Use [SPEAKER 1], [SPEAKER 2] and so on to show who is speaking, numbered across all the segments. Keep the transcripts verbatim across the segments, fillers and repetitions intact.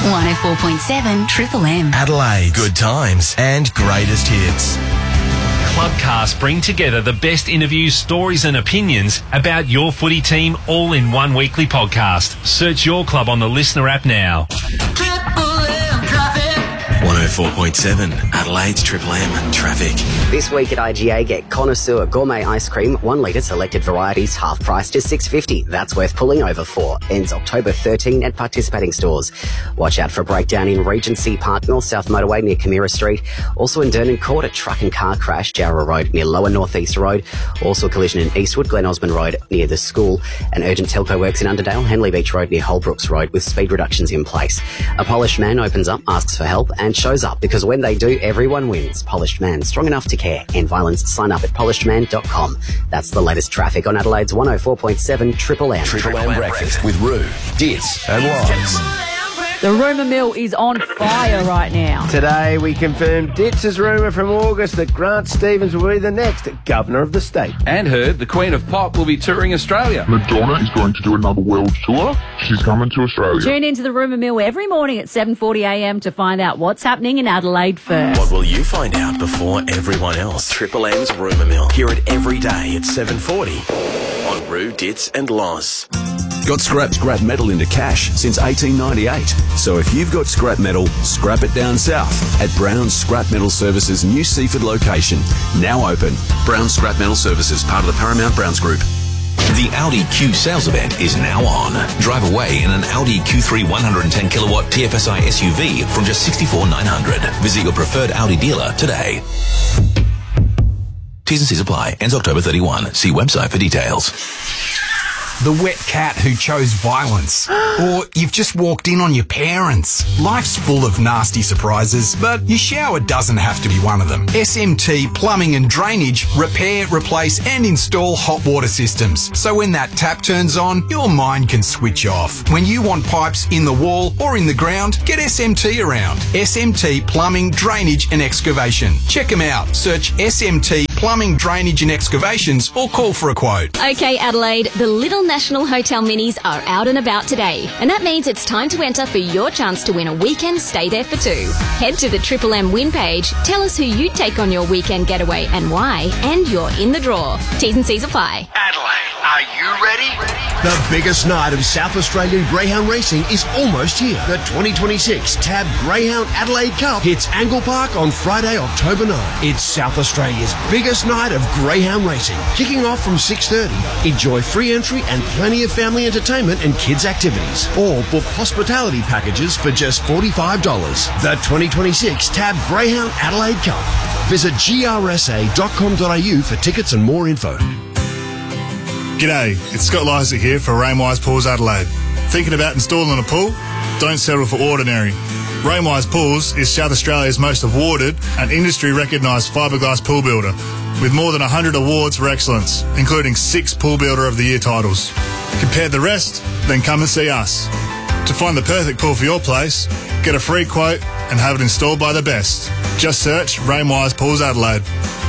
[SPEAKER 1] one oh four point seven Triple M.
[SPEAKER 2] Adelaide, good times and greatest hits.
[SPEAKER 3] Clubcast bring together the best interviews, stories and opinions about your footy team all in one weekly podcast. Search your club on the Listener app now.
[SPEAKER 2] one oh four point seven Adelaide's Triple M Traffic.
[SPEAKER 4] This week at I G A, get Connoisseur Gourmet Ice Cream, one litre selected varieties, half price to six dollars fifty. That's worth pulling over for. Ends October thirteenth at participating stores. Watch out for a breakdown in Regency Park, North South Motorway near Camira Street. Also in Dernan Court, a truck and car crash, Jarrah Road near Lower North East Road. Also a collision in Eastwood, Glen Osmond Road near the school. An urgent telco works in Underdale, Henley Beach Road near Holbrooks Road with speed reductions in place. A polished man opens up, asks for help and shows up, because when they do, everyone wins. Polished Man, strong enough to care. End violence, sign up at polished man dot com. That's the latest traffic on Adelaide's one oh four point seven Triple M.
[SPEAKER 2] Triple M Breakfast with Roo, Dits and Loz.
[SPEAKER 5] The rumour mill is on fire right now.
[SPEAKER 6] Today we confirmed Dits' rumour from August that Grant Stevens will be the next Governor of the state.
[SPEAKER 7] And heard the Queen of Pop will be touring Australia.
[SPEAKER 8] Madonna is going to do another world tour. She's coming to Australia.
[SPEAKER 5] Tune into the rumour mill every morning at seven forty a m to find out what's happening in Adelaide first.
[SPEAKER 2] What will you find out before everyone else? Triple M's Rumour Mill. Hear it every day at seven forty on Roo, Dits and Loz.
[SPEAKER 9] Got scrapped scrap metal into cash since eighteen ninety-eight. So if you've got scrap metal, scrap it down south at Brown's Scrap Metal Services' new Seaford location. Now open. Brown's Scrap Metal Services, part of the Paramount Browns Group.
[SPEAKER 10] The Audi Q sales event is now on. Drive away in an Audi Q three one hundred ten kilowatt T F S I S U V from just sixty-four thousand nine hundred dollars. Visit your preferred Audi dealer today. T's and C's apply. Ends October thirty-first. See website for details.
[SPEAKER 11] The wet cat who chose violence. Or you've just walked in on your parents. Life's full of nasty surprises, but your shower doesn't have to be one of them. S M T Plumbing and Drainage repair, replace and install hot water systems. So when that tap turns on, your mind can switch off. When you want pipes in the wall or in the ground, get S M T around. S M T Plumbing, Drainage and Excavation. Check them out. Search S M T Plumbing, Drainage and Excavations or call for a quote.
[SPEAKER 12] Okay, Adelaide, the Little National Hotel Minis are out and about today, and that means it's time to enter for your chance to win a weekend stay there for two. Head to the Triple M win page, tell us who you'd take on your weekend getaway and why, and you're in the draw. T's and C's apply.
[SPEAKER 13] Adelaide, are you ready? The biggest night of South Australian greyhound racing is almost here. The twenty twenty-six Tab Greyhound Adelaide Cup hits Angle Park on Friday, October ninth. It's South Australia's biggest night of greyhound racing. Kicking off from six thirty. Enjoy free entry and plenty of family entertainment and kids activities. Or book hospitality packages for just forty-five dollars. The twenty twenty-six Tab Greyhound Adelaide Cup. Visit G R S A dot com dot a u for tickets and more info.
[SPEAKER 14] G'day, it's Scott Lysak here for Rainwise Pools Adelaide. Thinking about installing a pool? Don't settle for ordinary. Rainwise Pools is South Australia's most awarded and industry recognised fiberglass pool builder, with more than one hundred awards for excellence, including six Pool Builder of the Year titles. Compare the rest, then come and see us. To find the perfect pool for your place, get a free quote and have it installed by the best. Just search Rainwise Pools Adelaide.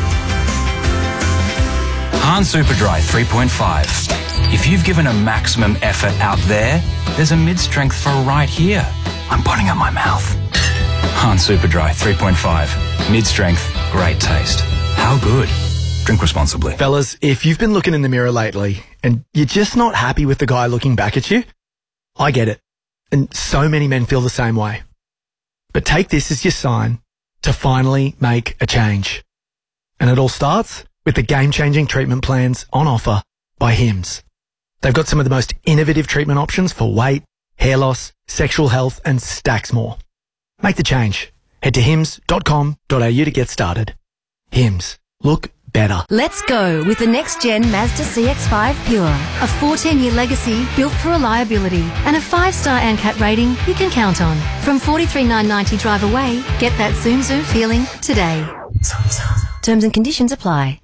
[SPEAKER 15] Hahn Superdry three point five. If you've given a maximum effort out there, there's a mid-strength for right here. I'm putting up my mouth. Hahn Superdry three point five. Mid-strength, great taste. How good? Drink responsibly.
[SPEAKER 16] Fellas, if you've been looking in the mirror lately and you're just not happy with the guy looking back at you, I get it. And so many men feel the same way. But take this as your sign to finally make a change. And it all starts with the game-changing treatment plans on offer by Hims. They've got some of the most innovative treatment options for weight, hair loss, sexual health, and stacks more. Make the change. Head to hims dot com dot a u to get started. Hims. Look better.
[SPEAKER 17] Let's go with the next-gen Mazda C X five Pure. A fourteen-year legacy built for reliability and a five-star A N C A T rating you can count on. From forty-three thousand nine hundred ninety drive away, get that zoom zoom feeling today. Terms and conditions apply.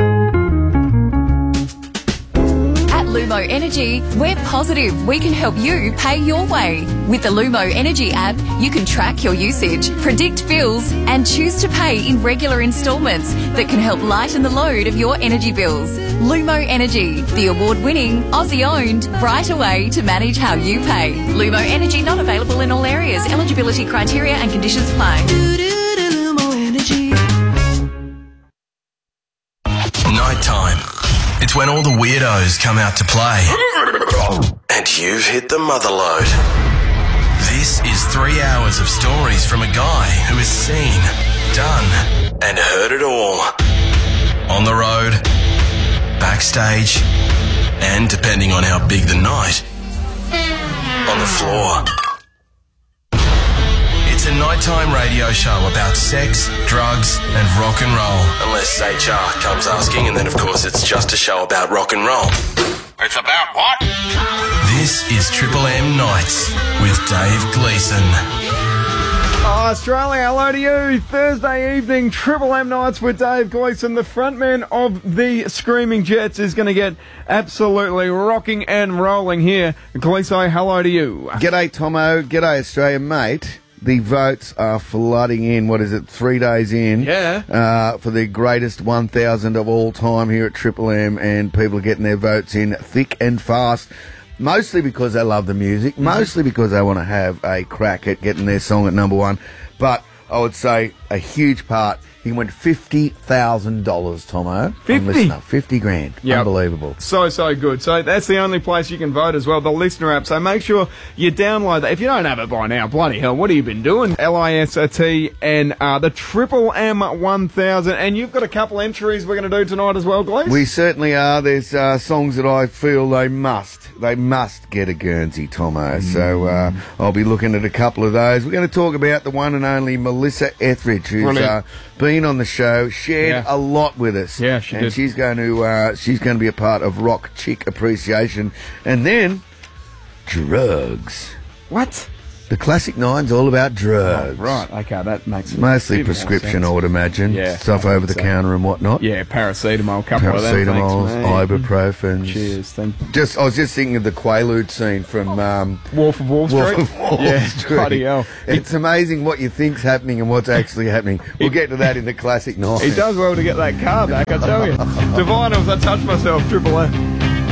[SPEAKER 18] Lumo Energy, we're positive we can help you pay your way. With the Lumo Energy app, you can track your usage, predict bills, and choose to pay in regular instalments that can help lighten the load of your energy bills. Lumo Energy, the award-winning, Aussie-owned, right away to manage how you pay. Lumo Energy not available in all areas. Eligible Eligibility criteria and conditions apply.
[SPEAKER 2] Nighttime. It's when all the weirdos come out to play. And you've hit the mother load. This is three hours of stories from a guy who has seen, done, and heard it all. On the road, backstage, and depending on how big the night, on the floor. It's a nighttime radio show about sex, drugs, and rock and roll. Unless H R comes asking, and then of course it's just a show about rock and roll. It's about what? This is Triple M Nights with Dave Gleeson.
[SPEAKER 19] Oh, Australia, hello to you. Thursday evening, Triple M Nights with Dave Gleeson. The frontman of the Screaming Jets is going to get absolutely rocking and rolling here. Gleeson, hello to you.
[SPEAKER 20] G'day, Tomo. G'day, Australia, mate. The votes are flooding in, what is it, three days in,
[SPEAKER 19] yeah,
[SPEAKER 20] uh, for the greatest one thousand of all time here at Triple M, and people are getting their votes in thick and fast, mostly because they love the music, mm-hmm. mostly because they want to have a crack at getting their song at number one, but I would say a huge part, he went fifty thousand dollars, Tomo.
[SPEAKER 19] fifty?
[SPEAKER 20] fifty grand. Yep. Unbelievable.
[SPEAKER 19] So, so good. So that's the only place you can vote as well, the Listener app. So make sure you download that. If you don't have it by now, bloody hell, what have you been doing? L I S T and uh, the Triple M one thousand. And you've got a couple entries we're going to do tonight as well, Glees?
[SPEAKER 20] We certainly are. There's uh, songs that I feel they must. They must get a Guernsey, Tomo. Mm. So uh, I'll be looking at a couple of those. We're going to talk about the one and only Melissa Etheridge, who's uh, been on the show, shared
[SPEAKER 19] yeah.
[SPEAKER 20] a lot with us.
[SPEAKER 19] Yeah, she
[SPEAKER 20] and
[SPEAKER 19] did.
[SPEAKER 20] she's going to uh, she's going to be a part of Rock Chick Appreciation, and then drugs.
[SPEAKER 19] What?
[SPEAKER 20] The Classic Nine's all about drugs.
[SPEAKER 19] Oh, right, okay, that makes sense.
[SPEAKER 20] Mostly prescription, I would imagine.
[SPEAKER 19] Yeah.
[SPEAKER 20] Stuff over the counter and whatnot.
[SPEAKER 19] Yeah, paracetamol, a couple of them.
[SPEAKER 20] Paracetamols, ibuprofens.
[SPEAKER 19] Cheers, thank you.
[SPEAKER 20] Just, I was just thinking of the Quaalude scene from um,
[SPEAKER 19] Wolf of Wall Street.
[SPEAKER 20] Wolf of Wall
[SPEAKER 19] yeah,
[SPEAKER 20] Street.
[SPEAKER 19] bloody hell.
[SPEAKER 20] It's amazing what you think's happening and what's actually happening. We'll get to that in the Classic Nine.
[SPEAKER 19] He does well to get that car back, I tell you. Divine, as I touch myself, Triple M.